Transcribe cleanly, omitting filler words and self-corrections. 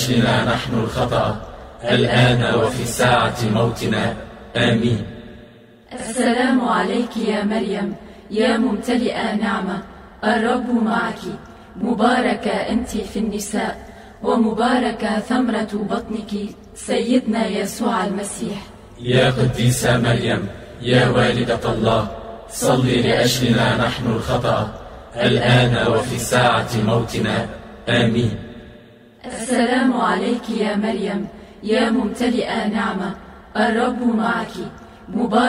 لأجلنا نحن الخطأ الآن وفي ساعة موتنا. آمين. السلام عليك يا مريم يا ممتلئة نعمة، الرب معك، مباركة أنت في النساء، ومباركة ثمرة بطنك سيدنا يسوع المسيح. يا قديسة مريم يا والدة الله، صلي لأجلنا نحن الخطأ الآن وفي ساعة موتنا. آمين. السلام عليك يا مريم يا ممتلئة نعمة، الرب معك، مباركة